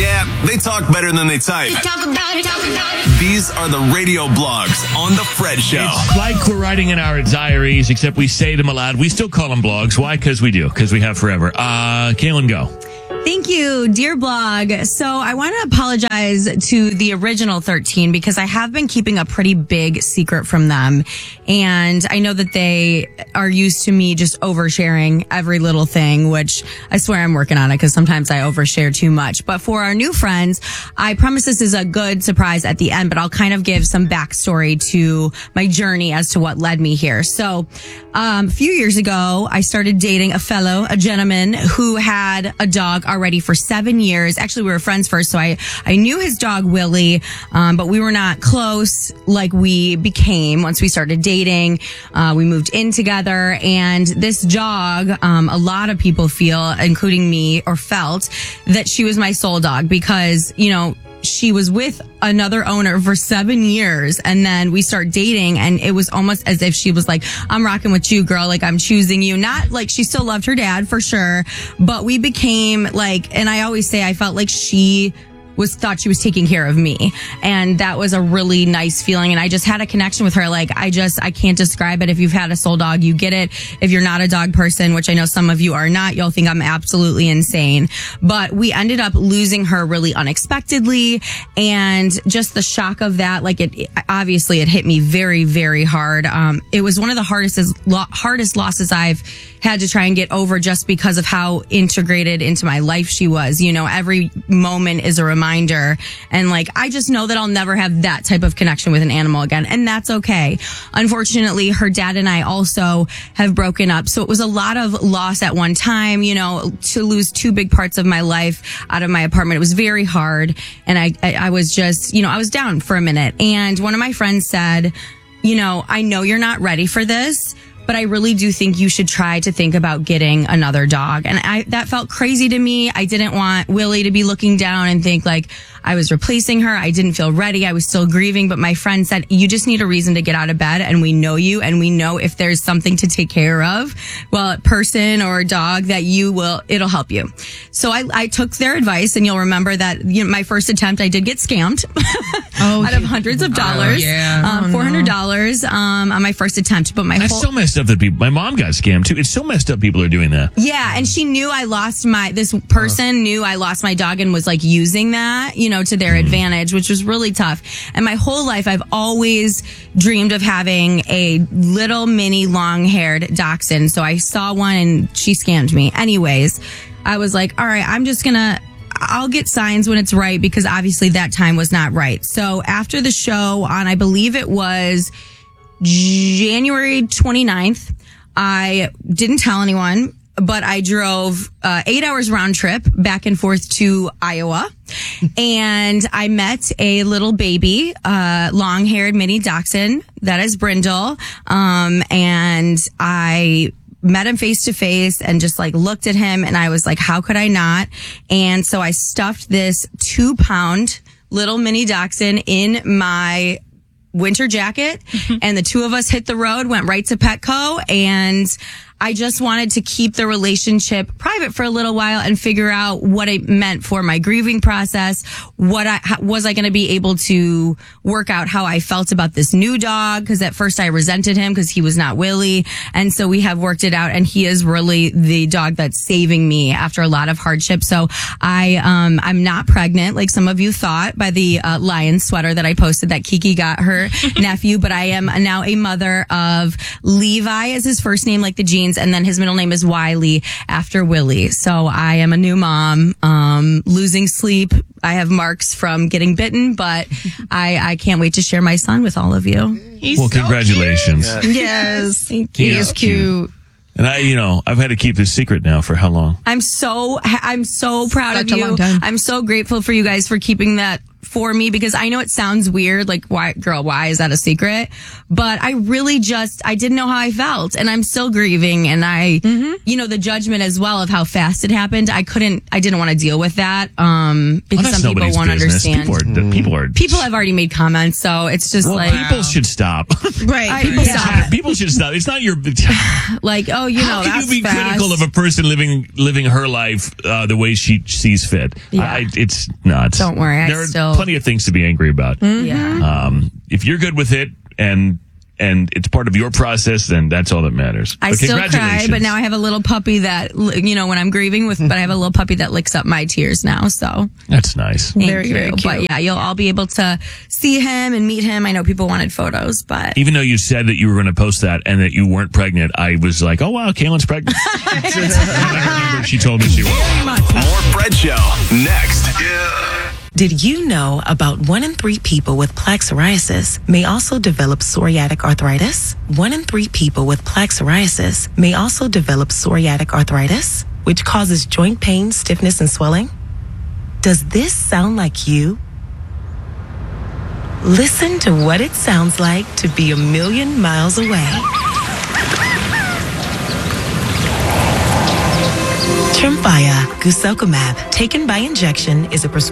Yeah, they talk better than they type. Talk about it. These are the radio blogs on The Fred Show. It's like we're writing in our diaries, except we say them aloud. We still call them blogs. Why? Because we do. Because we have forever. Kaylin, go. Thank you, dear blog. So I want to apologize to the original 13 because I have been keeping a pretty big secret from them. And I know that they are used to me just oversharing every little thing, which I swear I'm working on it because sometimes I overshare too much. But for our new friends, I promise this is a good surprise at the end, but I'll kind of give some backstory to my journey as to what led me here. So a few years ago, I started dating a gentleman who had a dog already for 7 years. Actually, we were friends first, so I knew his dog, Willie, but we were not close like we became once we started dating. We moved in together, and this dog, a lot of people feel, including me, or felt that she was my soul dog because, you know, she was with another owner for 7 years, and then we start dating, and it was almost as if she was like, I'm rocking with you, girl. Like, I'm choosing you. Not like she still loved her dad for sure, but we became like, and I always say I felt like she thought she was taking care of me. And that was a really nice feeling. And I just had a connection with her. Like, I can't describe it. If you've had a soul dog, you get it. If you're not a dog person, which I know some of you are not, you'll think I'm absolutely insane. But we ended up losing her really unexpectedly. And just the shock of that, like it hit me very, very hard. It was one of the hardest losses I've had to try and get over just because of how integrated into my life she was. You know, every moment is a reminder. And like, I just know that I'll never have that type of connection with an animal again. And that's okay. Unfortunately, her dad and I also have broken up. So it was a lot of loss at one time, you know, to lose two big parts of my life out of my apartment. It was very hard. And I was just, you know, I was down for a minute. And one of my friends said, you know, I know you're not ready for this, but I really do think you should try to think about getting another dog. And that felt crazy to me. I didn't want Willie to be looking down and think like I was replacing her. I didn't feel ready. I was still grieving. But my friend said, you just need a reason to get out of bed. And we know you. And we know if there's something to take care of, well, a person or a dog that it'll help you. So I took their advice. And you'll remember that my first attempt, I did get scammed out of hundreds of dollars. $400 on my first attempt. But so messed up that people, my mom got scammed too. It's so messed up people are doing that. Yeah. And she knew this person knew I lost my dog and was like using that, you know, to their advantage, which was really tough. And my whole life, I've always dreamed of having a little mini long-haired dachshund. So I saw one and she scammed me. Anyways, I was like, all right, I'll get signs when it's right, because obviously that time was not right. So after the show on, I believe it was January 29th, I didn't tell anyone, but I drove 8 hours round trip back and forth to Iowa, and I met a little baby, long-haired mini dachshund that is Brindle, and I met him face to face and just like looked at him, and I was like, how could I not? And so I stuffed this 2-pound little mini dachshund in my winter jacket, and the two of us hit the road, went right to Petco, and I just wanted to keep the relationship private for a little while and figure out what it meant for my grieving process. Was I going to be able to work out how I felt about this new dog? Because at first I resented him because he was not Willie. And so we have worked it out, and he is really the dog that's saving me after a lot of hardship. So I'm not pregnant like some of you thought by the lion sweater that I posted that Kiki got her nephew, but I am now a mother of Levi is his first name, like the jeans. And then his middle name is Wiley after Willie. So I am a new mom, losing sleep. I have marks from getting bitten, but I can't wait to share my son with all of you. Well, congratulations. Cute. Yes. Thank you. He is cute. And I've had to keep this secret now for how long? I'm so proud of you. A long time. I'm so grateful for you guys for keeping that for me because I know it sounds weird. Like, why is that a secret? But I really I didn't know how I felt, and I'm still grieving. And the judgment as well of how fast it happened. I didn't want to deal with that. Because some people won't understand. People have already made comments, so it's just people should stop. Right. People should stop. It's not your like, how that's can you be fast. critical of a person living her life the way she sees fit? Yeah. It's nuts. Don't worry, there are plenty of things to be angry about. Yeah. If you're good with it and it's part of your process, then that's all that matters. I still cry, but now I have a little puppy that, when I'm grieving but I have a little puppy that licks up my tears now, so. That's nice. Thank you. Very cute. But yeah, you'll all be able to see him and meet him. I know people wanted photos, but. Even though you said that you were going to post that and that you weren't pregnant, I was like, oh wow, Kaylin's pregnant. I remember she told me she was. More Fred Show next. Did you know about 1 in 3 people with plaque psoriasis may also develop psoriatic arthritis? 1 in 3 people with plaque psoriasis may also develop psoriatic arthritis, which causes joint pain, stiffness, and swelling. Does this sound like you? Listen to what it sounds like to be a million miles away. Tremfya Guselkumab, taken by injection, is a prescription